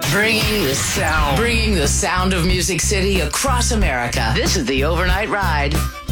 Bringing the sound of Music City across America. This is the Overnight Ride.